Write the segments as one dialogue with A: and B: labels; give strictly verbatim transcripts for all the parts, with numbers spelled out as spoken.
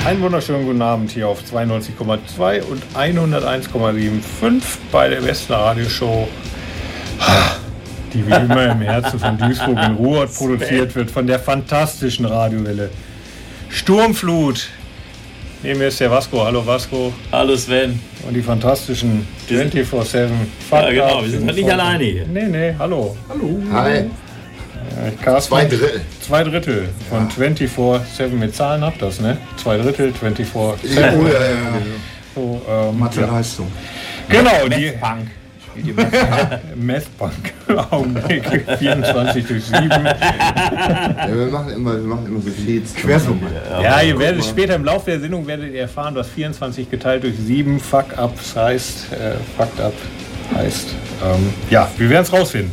A: Einen wunderschönen guten Abend hier auf zweiundneunzig Komma zwei und hunderteins Komma fünfundsiebzig bei der Westner Radioshow, die wie immer im Herzen von Duisburg in Ruhrort produziert wird, von der fantastischen Radiowelle Sturmflut. Neben mir ist der Vasco. Hallo Vasco.
B: Hallo Sven.
A: Und die fantastischen vierundzwanzig sieben.
B: Ja genau, wir sind nicht Folgen. Alleine hier.
A: Nee, nee, hallo.
C: Hallo. Hi.
A: Ja,
C: Zwei Drittel.
A: Zwei Drittel von ja. vierundzwanzig sieben. Mit Zahlen habt das, ne? Zwei Drittel, vierundzwanzig sieben.
C: Ja, oh, ja, ja.
A: So, ähm,
C: Mathe-Leistung.
A: Ja. Genau, die
B: Meth-Punk.
A: Meth-Punk. Augenblick. vierundzwanzig durch sieben.
C: Ja, wir machen immer, wir machen immer so viel Quersumme.
A: Ja, ihr werdet später im Laufe der Sendung werdet ihr erfahren, was vierundzwanzig geteilt durch sieben Fuck up heißt. Äh, fucked up heißt. Ähm, ja, wir werden es rausfinden.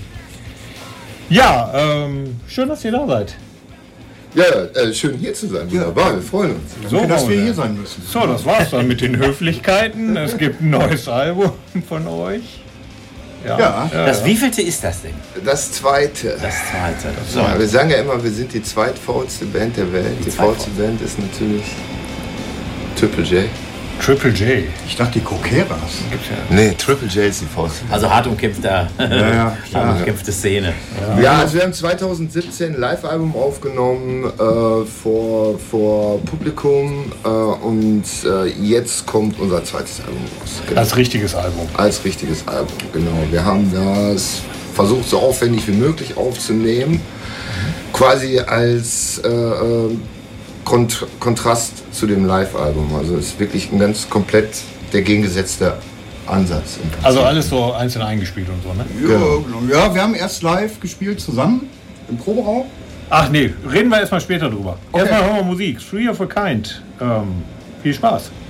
A: Ja, ähm, schön, dass ihr da seid.
C: Ja, äh, schön hier zu sein. Wunderbar, wir freuen uns.
A: So,
C: dass wir hier sein müssen.
A: So, das war's dann mit den Höflichkeiten. Es gibt ein neues Album von euch.
C: Ja. ja.
B: Das wievielte ist das denn?
C: Das zweite.
B: Das zweite.
C: So. Ja, wir sagen ja immer, wir sind die zweitfaulste Band der Welt. Die, die faulste Band ist natürlich Triple J.
A: Triple J.
C: Ich dachte, die Coqueras. Ja. Nee, Triple J ist die faulste.
B: Also hart umkämpfter,
C: ja, ja,
B: hart umkämpfte Szene.
C: Ja. ja, also wir haben zwanzig siebzehn ein Live-Album aufgenommen äh, vor, vor Publikum äh, und äh, jetzt kommt unser zweites Album raus.
A: Genau. Als richtiges Album.
C: Als richtiges Album, genau. Wir haben das versucht, so aufwendig wie möglich aufzunehmen. Mhm. Quasi als äh, äh, Kont- Kontrast zu dem Live-Album. Also es ist wirklich ein ganz komplett der gegengesetzte Ansatz.
A: Also alles so einzeln eingespielt und so, ne?
D: Ja, genau. Ja, wir haben erst live gespielt zusammen im Proberaum.
A: Ach nee, reden wir erstmal später drüber.
D: Okay.
A: Erstmal hören wir Musik. Three of a Kind. Ähm, viel Spaß.